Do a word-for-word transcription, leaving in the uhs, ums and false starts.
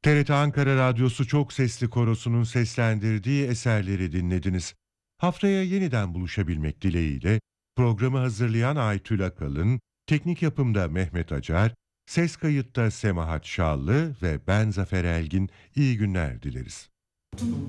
T R T Ankara Radyosu Çok Sesli Korosu'nun seslendirdiği eserleri dinlediniz. Haftaya yeniden buluşabilmek dileğiyle programı hazırlayan Aytül Akalın, teknik yapımda Mehmet Acar, ses kayıtta Semahat Şallı ve ben Zafer Elgin iyi günler dileriz.